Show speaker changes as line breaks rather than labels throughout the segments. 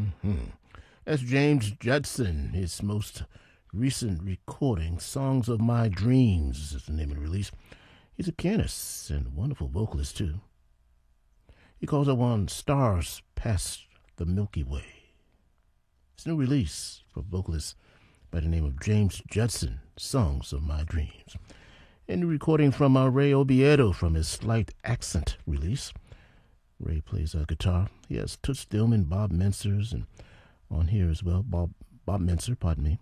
That's James Judson. His most recent recording, Songs of My Dreams, is the name of the release. He's a pianist and a wonderful vocalist, too. He calls it one Stars Past the Milky Way. It's a new release for vocalist by the name of James Judson, Songs of My Dreams. And the recording from Ray Obiedo from his Slight Accent release. Ray plays guitar. He has Toots Thielemans, Bob Mensers, and on here as well, Bob Menser, pardon me,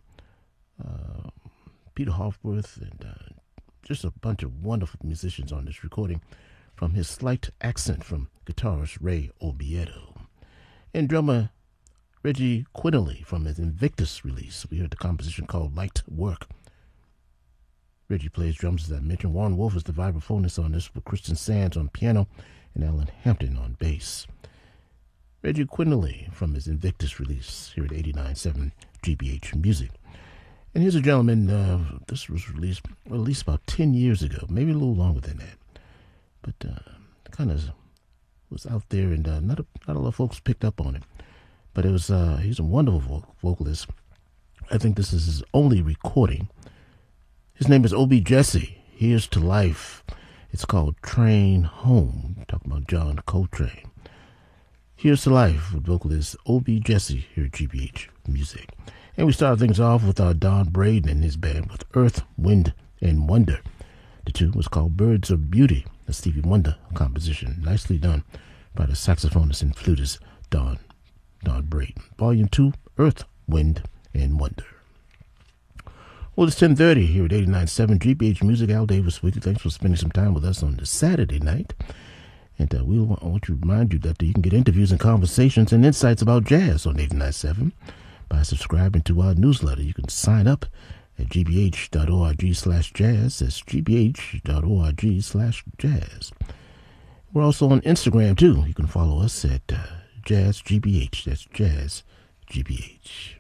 Peter Hofworth, and just a bunch of wonderful musicians on this recording from his Slight Accent from guitarist Ray Obiedo. And drummer Reggie Quinley from his Invictus release. We heard the composition called Light Work. Reggie plays drums, as I mentioned. Warren Wolf is the vibraphonist on this, with Christian Sands on piano and Alan Hampton on bass. Reggie Quinley from his Invictus release here at 89.7 GBH Music. And here's a gentleman, this was released about 10 years ago, maybe a little longer than that. But kind of was out there, and not a lot of folks picked up on it. But it was he's a wonderful vocalist. I think this is his only recording. His name is Obi Jesse. Here's to Life. It's called Train Home. Talking about John Coltrane. Here's to Life with vocalist Obi Jesse here at GBH Music. And we started things off with Don Braden and his band with Earth, Wind, and Wonder. The tune was called Birds of Beauty, a Stevie Wonder composition. Nicely done by the saxophonist and flutist Don Braden. Volume 2, Earth, Wind, and Wonder. Well, it's 10:30 here at 89.7 GBH Music. Al Davis with you. Thanks for spending some time with us on this Saturday night. And I want to remind you that you can get interviews and conversations and insights about jazz on 89.7 by subscribing to our newsletter. You can sign up at gbh.org/jazz. That's gbh.org/jazz. We're also on Instagram, too. You can follow us at JazzGBH. That's JazzGBH.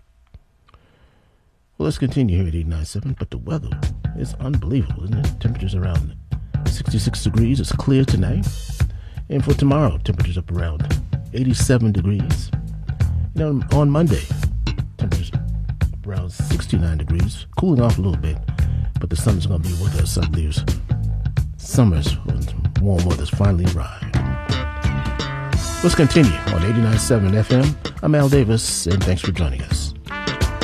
Well, let's continue here at 89.7, but the weather is unbelievable, isn't it? Temperatures around 66 degrees. It's clear tonight. And for tomorrow, temperatures up around 87 degrees. On Monday, temperatures around 69 degrees, cooling off a little bit, but the sun's going to be with us, I believe. Summer's warm weather's finally arrived. Let's continue on 89.7 FM. I'm Al Davis, and thanks for joining us.